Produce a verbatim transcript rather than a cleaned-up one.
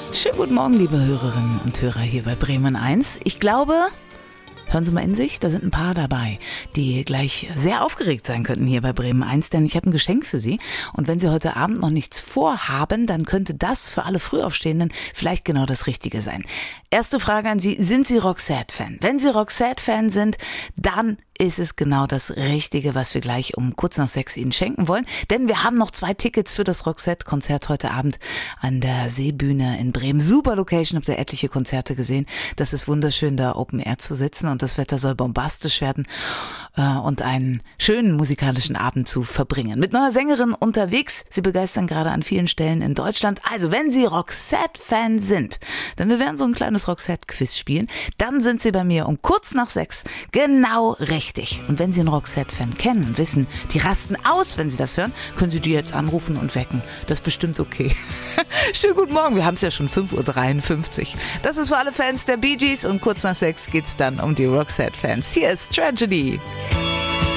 Schönen guten Morgen, liebe Hörerinnen und Hörer hier bei Bremen eins. Ich glaube, hören Sie mal in sich, da sind ein paar dabei, die gleich sehr aufgeregt sein könnten hier bei Bremen eins, denn ich habe ein Geschenk für Sie. Und wenn Sie heute Abend noch nichts vorhaben, dann könnte das für alle Frühaufstehenden vielleicht genau das Richtige sein. Erste Frage an Sie, sind Sie Roxette-Fan? Wenn Sie Roxette-Fan sind, dann ist es genau das Richtige, was wir gleich um kurz nach sechs Ihnen schenken wollen. Denn wir haben noch zwei Tickets für das Roxette-Konzert heute Abend an der Seebühne in Bremen. Super Location, habt ihr etliche Konzerte gesehen. Das ist wunderschön, da Open Air zu sitzen und das Wetter soll bombastisch werden äh, und einen schönen musikalischen Abend zu verbringen. Mit neuer Sängerin unterwegs. Sie begeistern gerade an vielen Stellen in Deutschland. Also, wenn Sie Roxette-Fan sind, denn wir werden so ein kleines Roxette-Quiz spielen, dann sind Sie bei mir um kurz nach sechs genau richtig. Und wenn Sie einen Roxette-Fan kennen und wissen, die rasten aus, wenn Sie das hören, können Sie die jetzt anrufen und wecken. Das ist bestimmt okay. Schönen guten Morgen, wir haben es ja schon fünf Uhr dreiundfünfzig. Das ist für alle Fans der Bee Gees und kurz nach sechs geht's dann um die Roxette-Fans. Hier ist Tragedy.